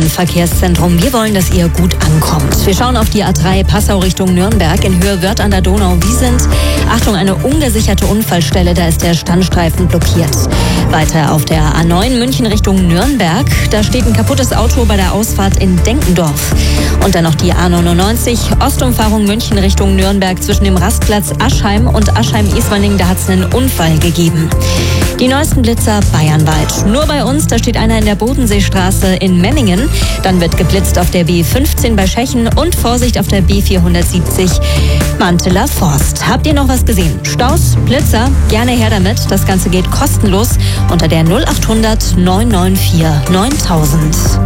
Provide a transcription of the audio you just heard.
Verkehrszentrum. Wir wollen, dass ihr gut ankommt. Wir schauen auf die A3 Passau Richtung Nürnberg in Höhe Wörth an der Donau. Wie sind, Achtung, eine ungesicherte Unfallstelle, da ist der Standstreifen blockiert. Weiter auf der A9 München Richtung Nürnberg. Da steht ein kaputtes Auto bei der Ausfahrt in Denkendorf. Und dann noch die A99 Ostumfahrung München Richtung Nürnberg zwischen dem Rastplatz Aschheim und Aschheim-Ismaning. Da hat es einen Unfall gegeben. Die neuesten Blitzer bayernweit. Nur bei uns, da steht einer in der Bodenseestraße in Memmingen. Dann wird geblitzt auf der B15 bei Schechen und Vorsicht auf der B470 Manteler Forst. Habt ihr noch was gesehen? Staus, Blitzer? Gerne her damit. Das Ganze geht kostenlos unter der 0800 994 9000.